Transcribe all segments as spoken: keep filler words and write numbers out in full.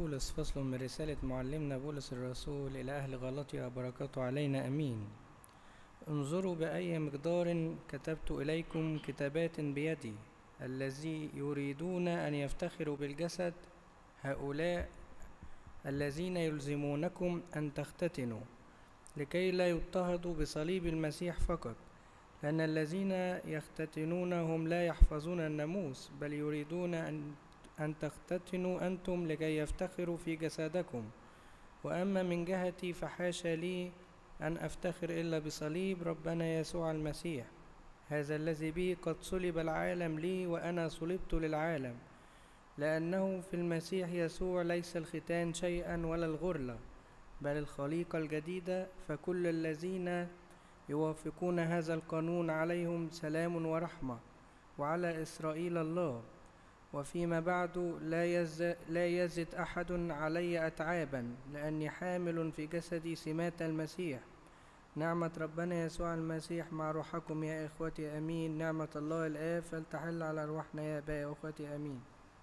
بولس. فصل من رسالة معلمنا بولس الرسول إلى أهل غلطيا، بركاته علينا أمين. انظروا بأي مقدار كتبت إليكم كتابات بيدي، الذي يريدون أن يفتخروا بالجسد هؤلاء الذين يلزمونكم أن تختتنوا، لكي لا يضطهدوا بصليب المسيح فقط، لأن الذين يختتنون هم لا يحفظون الناموس، بل يريدون أن أن تختتنوا أنتم لكي يفتخروا في جسدكم. وأما من جهتي فحاشا لي أن أفتخر إلا بصليب ربنا يسوع المسيح، هذا الذي به قد صلب العالم لي وأنا صلبت للعالم، لأنه في المسيح يسوع ليس الختان شيئا ولا الغرلة، بل الخليقة الجديدة. فكل الذين يوافقون هذا القانون عليهم سلام ورحمة، وعلى إسرائيل الله. وفيما بعد لا يزد, لا يزد أحد علي أتعابا، لأني حامل في جسدي سمات المسيح. نعمة ربنا يسوع المسيح مع روحكم يا إخوتي أمين. نعمة الله الآب فلتحل على أرواحنا يا أبا يا أخوتي أمين.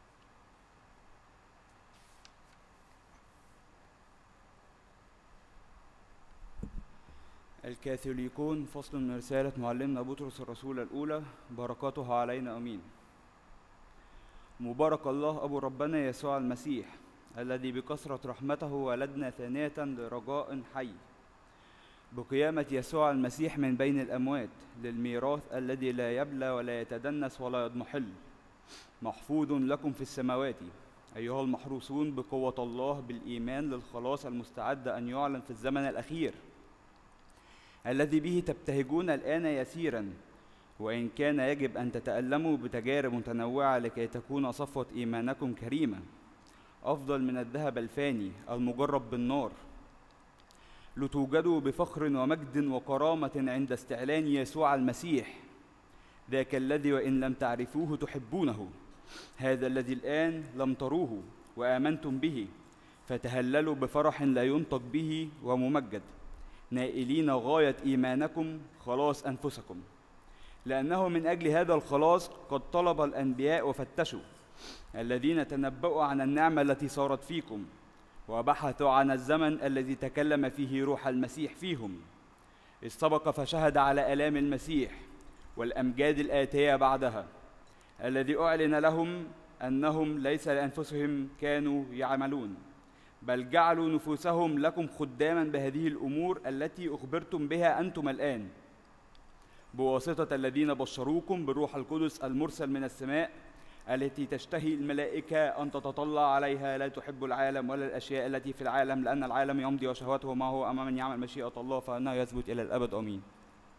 الكاثوليكون. فصل من رسالة معلمنا بطرس الرسول الأولى، بركاته علينا أمين. مبارك الله أبو ربنا يسوع المسيح، الذي بكثرة رحمته ولدنا ثانية لرجاء حي بقيامة يسوع المسيح من بين الأموات، للميراث الذي لا يبلى ولا يتدنس ولا يضمحل، محفوظ لكم في السماوات، أيها المحروسون بقوة الله بالإيمان للخلاص المستعد أن يعلن في الزمن الأخير، الذي به تبتهجون الآن يسيرا، وإن كان يجب أن تتألموا بتجارب متنوعة لكي تكون صفوة إيمانكم كريمة أفضل من الذهب الفاني المجرب بالنار، لتوجدوا بفخر ومجد وكرامة عند استعلان يسوع المسيح، ذاك الذي وإن لم تعرفوه تحبونه، هذا الذي الآن لم تروه وآمنتم به، فتهللوا بفرح لا ينطق به وممجد، نائلين غاية إيمانكم خلاص أنفسكم، لأنه من أجل هذا الخلاص قد طلب الأنبياء وفتشوا الذين تنبؤوا عن النعمة التي صارت فيكم، وبحثوا عن الزمن الذي تكلم فيه روح المسيح فيهم، إذ سبق فشهد على آلام المسيح والأمجاد الآتية بعدها، الذي أعلن لهم أنهم ليس لأنفسهم كانوا يعملون، بل جعلوا نفوسهم لكم خداما بهذه الأمور التي أخبرتم بها أنتم الآن، بواسطة الذين بشروكم بالروح القدس المرسل من السماء، التي تشتهي الملائكة أن تتطلع عليها، لا تحب العالم ولا الأشياء التي في العالم، لأن العالم يمضي وشهوته معه، أما من يعمل مشيئة الله فإنه يثبت إلى الأبد. آمين.